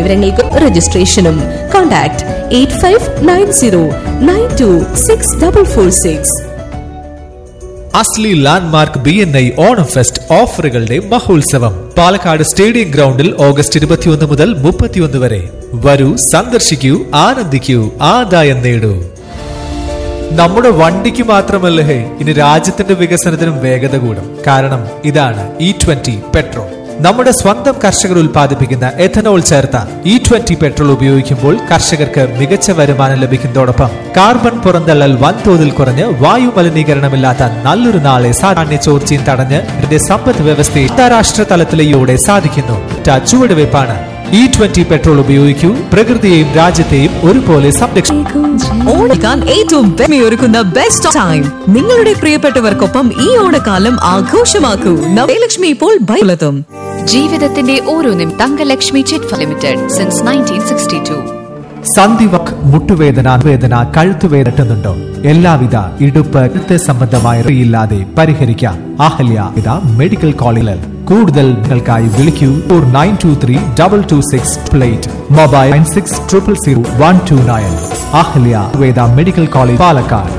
വിവരങ്ങൾക്കും രജിസ്ട്രേഷനും കോൺടാക്ട് 8590926446. അസ്ലി landmark BNI Onam fest ഓഫറുകളുടെ മഹോത്സവം പാലക്കാട് സ്റ്റേഡിയം ഗ്രൗണ്ടിൽ ഓഗസ്റ്റ് 21 മുതൽ 31 വരെ. വരൂ, സന്ദർശിക്കൂ, ആനന്ദിക്കൂ, ആദായം നേടൂ. നമ്മുടെ വണ്ടിക്ക് മാത്രമല്ല ഇനി രാജ്യത്തിന്റെ വികസനത്തിനും വേഗത കൂടും. കാരണം ഇതാണ് E20 പെട്രോൾ. നമ്മുടെ സ്വന്തം കർഷകർ ഉൽപ്പാദിപ്പിക്കുന്ന എഥനോൾ ചേർത്ത E20 പെട്രോൾ ഉപയോഗിക്കുമ്പോൾ കർഷകർക്ക് മികച്ച വരുമാനം ലഭിക്കുന്നതോടൊപ്പം കാർബൺ പുറന്തള്ളൽ വൻതോതിൽ കുറഞ്ഞ് വായു മലിനീകരണമില്ലാത്ത നല്ലൊരു നാളെ സാധാരണ ചോർച്ചയും തടഞ്ഞ് ഇതിന്റെ സമ്പദ് വ്യവസ്ഥയെ അന്താരാഷ്ട്ര തലത്തിലൂടെ സാധിക്കുന്നു. ചുവടുവയ്പ്പാണ് E20 പെട്രോൾ ഉപയോഗിക്കൂ, പ്രകൃതിയെയും രാജ്യത്തെയും ഒരുപോലെ സംരക്ഷിക്കൂ. ഓണക്കാൻ ഏറ്റവും ഒരുക്കുന്ന ബെസ്റ്റ് ടൈം. നിങ്ങളുടെ പ്രിയപ്പെട്ടവർക്കൊപ്പം ഈ ഓണക്കാലം ആഘോഷമാക്കൂ. നവലക്ഷ്മി ഇപ്പോൾ ബൈലത്തും. ജീവിതത്തിന്റെ ഓരോന്നും Thankalakshmi chit fund limited since 1962. സന്ധിവാക്ക്, മുട്ടുവേദന, വേദന, കഴുത്തുവേദന എല്ലാവിധ ഇടുപ്പ് സംബന്ധമായ ഇല്ലാതെ പരിഹരിക്കാം. അഹല്യ മെഡിക്കൽ കോളേജിൽ കൂടുതൽ നിങ്ങൾക്കായി വിളിക്കൂ 49232268. Mobile 96000129. Ahalya medical college, Palakkad.